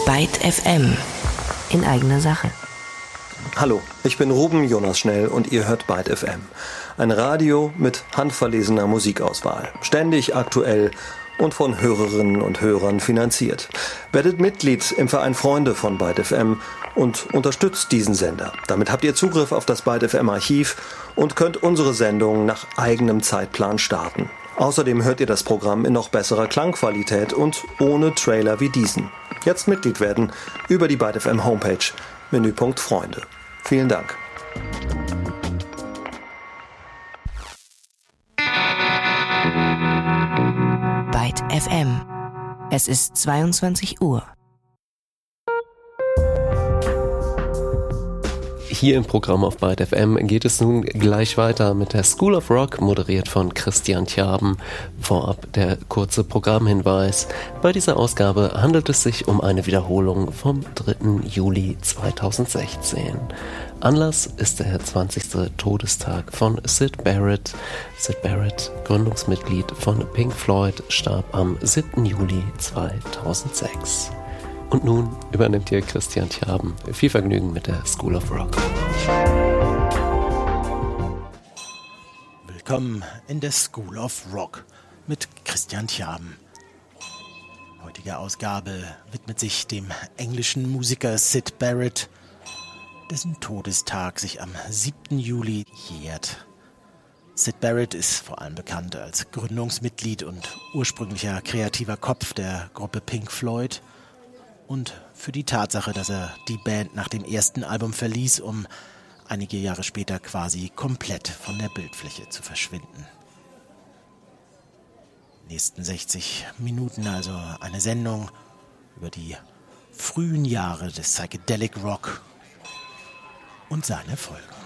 Byte FM in eigener Sache. Hallo, ich bin Ruben Jonas Schnell und ihr hört Byte FM. Ein Radio mit handverlesener Musikauswahl. Ständig aktuell und von Hörerinnen und Hörern finanziert. Werdet Mitglied im Verein Freunde von Byte FM und unterstützt diesen Sender. Damit habt ihr Zugriff auf das Byte FM Archiv und könnt unsere Sendungen nach eigenem Zeitplan starten. Außerdem hört ihr das Programm in noch besserer Klangqualität und ohne Trailer wie diesen. Jetzt Mitglied werden über die Byte FM Homepage, Menüpunkt Freunde. Vielen Dank. Byte FM. Es ist 22 Uhr. Hier im Programm auf Byte FM geht es nun gleich weiter mit der School of Rock, moderiert von Christian Tjaben. Vorab der kurze Programmhinweis. Bei dieser Ausgabe handelt es sich um eine Wiederholung vom 3. Juli 2016. Anlass ist der 20. Todestag von Syd Barrett. Syd Barrett, Gründungsmitglied von Pink Floyd, starb am 7. Juli 2006. Und nun übernimmt hier Christian Tjaben. Viel Vergnügen mit der School of Rock. Willkommen in der School of Rock mit Christian Tjaben. Heutige Ausgabe widmet sich dem englischen Musiker Syd Barrett, dessen Todestag sich am 7. Juli jährt. Syd Barrett ist vor allem bekannt als Gründungsmitglied und ursprünglicher kreativer Kopf der Gruppe Pink Floyd und für die Tatsache, dass er die Band nach dem ersten Album verließ, um einige Jahre später quasi komplett von der Bildfläche zu verschwinden. Nächsten 60 Minuten also eine Sendung über die frühen Jahre des Psychedelic Rock und seine Folgen.